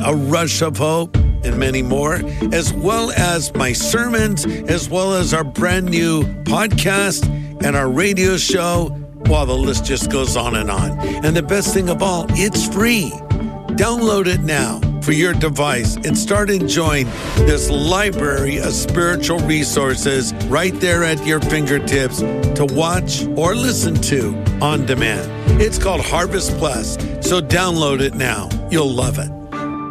A Rush of Hope, and many more, as well as my sermons, as well as our brand new podcast and our radio show. Well, the list just goes on. And the best thing of all, it's free. Download it now for your device and start enjoying this library of spiritual resources right there at your fingertips to watch or listen to on demand. It's called Harvest Plus, so download it now. You'll love it.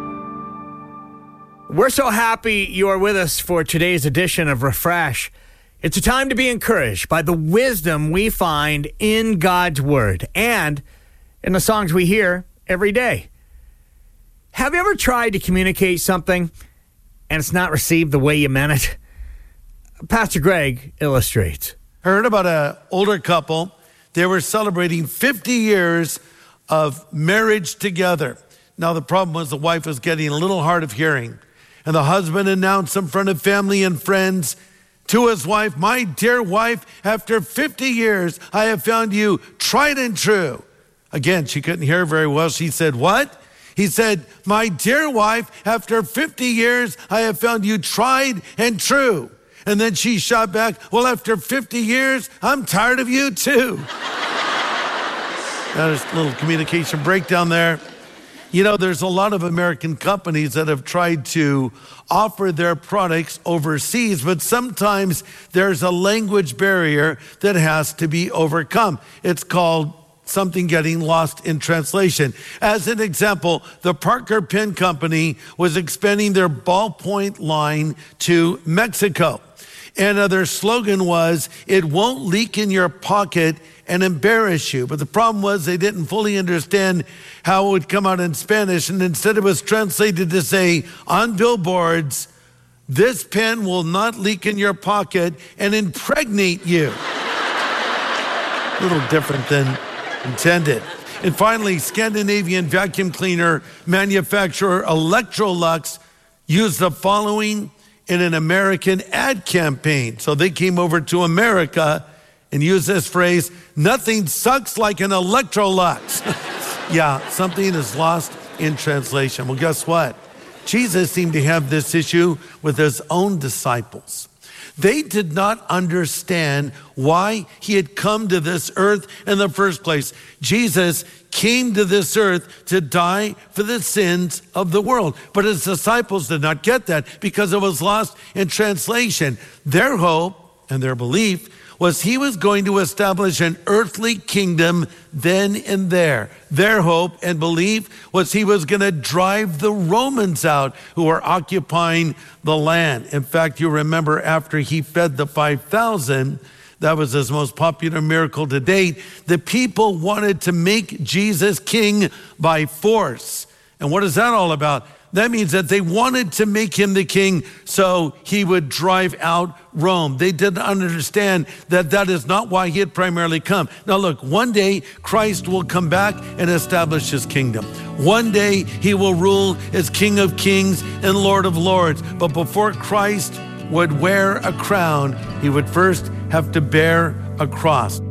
We're so happy you are with us for today's edition of Refresh. It's a time to be encouraged by the wisdom we find in God's Word and in the songs we hear every day. Have you ever tried to communicate something and it's not received the way you meant it? Pastor Greg illustrates. I heard about an older couple. They were celebrating 50 years of marriage together. Now, the problem was the wife was getting a little hard of hearing. And the husband announced in front of family and friends to his wife, "My dear wife, after 50 years, I have found you tried and true." Again, she couldn't hear very well. She said, "What?" He said, "My dear wife, after 50 years, I have found you tried and true." And then she shot back, "Well, after 50 years, I'm tired of you too." There's a little communication breakdown there. You know, there's a lot of American companies that have tried to offer their products overseas, but sometimes there's a language barrier that has to be overcome. It's called something getting lost in translation. As an example, the Parker Pen Company was expanding their ballpoint line to Mexico. And their slogan was, "It won't leak in your pocket and embarrass you." But the problem was they didn't fully understand how it would come out in Spanish. And instead it was translated to say, "On billboards, this pen will not leak in your pocket and impregnate you." A little different than intended. And finally, Scandinavian vacuum cleaner manufacturer Electrolux used the following in an American ad campaign. So they came over to America and used this phrase, "Nothing sucks like an Electrolux." Yeah, something is lost in translation. Well, guess what? Jesus seemed to have this issue with his own disciples. They did not understand why he had come to this earth in the first place. Jesus came to this earth to die for the sins of the world. But his disciples did not get that because it was lost in translation. Their hope and their belief was he was going to establish an earthly kingdom then and there. Their hope and belief was he was going to drive the Romans out who were occupying the land. In fact, you remember after he fed the 5,000, that was his most popular miracle to date, the people wanted to make Jesus king by force. And what is that all about? That means that they wanted to make him the king so he would drive out Rome. They didn't understand that that is not why he had primarily come. Now look, one day Christ will come back and establish his kingdom. One day he will rule as King of Kings and Lord of Lords. But before Christ would wear a crown, he would first have to bear a cross.